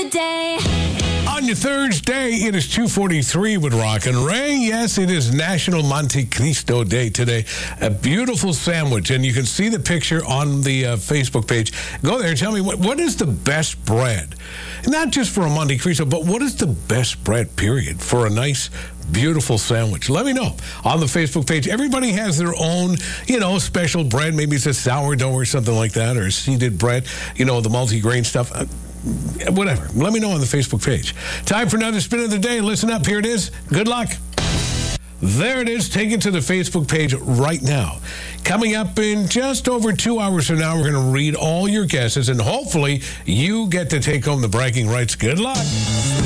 the day. On your Thursday, it is 2:43 with Rock and Ray. Yes, it is National Monte Cristo Day today. A beautiful sandwich, and you can see the picture on the Facebook page. Go there and tell me what is the best bread? Not just for a Monte Cristo, but what is the best bread, period, for a nice, beautiful sandwich? Let me know on the Facebook page. Everybody has their own, special bread. Maybe it's a sourdough or something like that, or a seeded bread, the multi-grain stuff. Whatever. Let me know on the Facebook page. Time for another spin of the day. Listen up. Here it is. Good luck. There it is. Take it to the Facebook page right now. Coming up in just over 2 hours from now, we're going to read all your guesses, and hopefully you get to take home the bragging rights. Good luck.